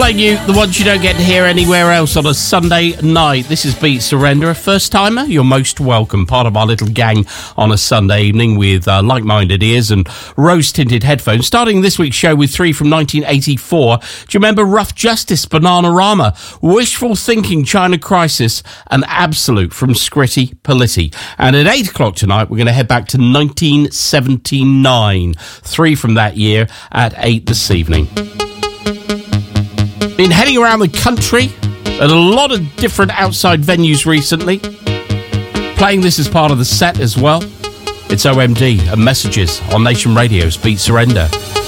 Playing you the ones you don't get to hear anywhere else on a Sunday night. This is Beat Surrender. A first timer, you're most welcome. Part of our little gang on a Sunday evening with like-minded ears and rose-tinted headphones. Starting this week's show with three from 1984. Do you remember Rough Justice, Bananarama, Wishful Thinking, China Crisis, and Absolute from Scritti Politti? And at 8 o'clock tonight, we're going to head back to 1979. Three from that year at 8 this evening. Been heading around the country at a lot of different outside venues recently. Playing this as part of the set as well. It's OMD and Messages on Nation Radio's Beat Surrender.